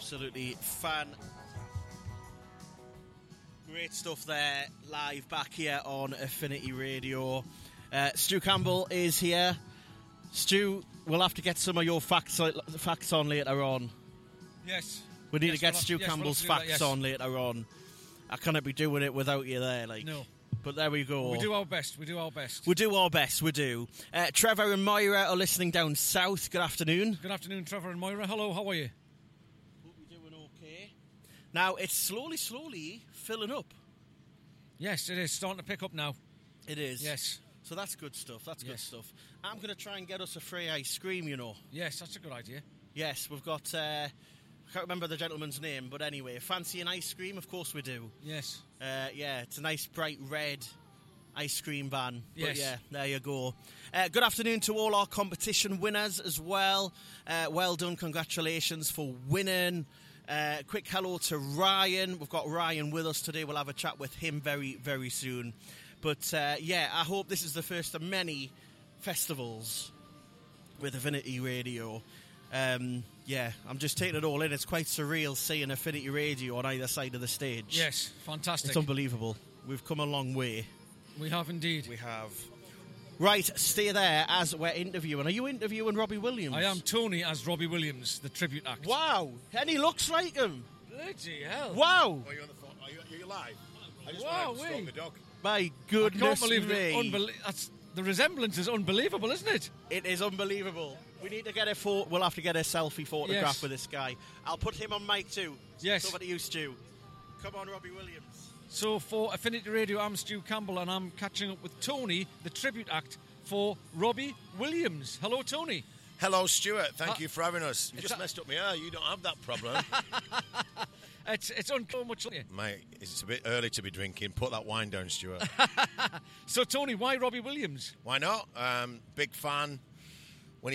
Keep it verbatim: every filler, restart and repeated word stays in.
Absolutely fan. Great stuff there, live back here on Affinity Radio. Uh, Stu Campbell is here. Stu, we'll have to get some of your facts facts on later on. Yes. We need yes, to get we'll Stu have, yes, Campbell's we'll facts that, yes. on later on. I cannot be doing it without you there, like. No. But there we go. We do our best. We do our best. We do our best. We do. Uh, Trevor and Moira are listening down south. Good afternoon. Good afternoon, Trevor and Moira. Hello. How are you? Hope you're doing okay. Now it's slowly, slowly filling up. Yes, it is starting to pick up now. It is. Yes. So that's good stuff. That's good Yes. stuff. I'm going to try and get us a free ice cream. You know. Yes, that's a good idea. Yes, we've got. Uh, I can't remember the gentleman's name, but anyway, fancy an ice cream? Of course we do. Yes. Uh, yeah, it's a nice bright red ice cream van. Yes. But yeah, there you go. Uh, good afternoon to all our competition winners as well. Uh, well done, congratulations for winning. Uh, quick hello to Ryan. We've got Ryan with us today. We'll have a chat with him very, very soon. But uh, yeah, I hope this is the first of many festivals with Affinity Radio. Um, yeah, I'm just taking it all in. It's quite surreal seeing Affinity Radio on either side of the stage. Yes, fantastic. It's unbelievable. We've come a long way. We have indeed. We have. Right, stay there as we're interviewing. Are you interviewing Robbie Williams? I am Tony as Robbie Williams, the tribute act. Wow, and he looks like him. Bloody hell. Wow. Are you on the phone? Are you, are you live? I just Wow, want to stalk wait. the dog. My I goodness can't believe me. it. Unbelie- that's, the resemblance is unbelievable, isn't it? It is unbelievable. We need to get a photo. We'll have to get a selfie photograph Yes. with this guy. I'll put him on mic too. Yes. Over to you, Stu. Come on, Robbie Williams. So for Affinity Radio, I'm Stu Campbell and I'm catching up with Tony, the tribute act for Robbie Williams. Hello, Tony. Hello, Stuart. Thank Uh, you for having us. You it's just a- messed up my hair. You don't have that problem. It's it's unclear much. Mate, it's a bit early to be drinking. Put that wine down, Stuart. So, Tony, why Robbie Williams? Why not? Um, big fan.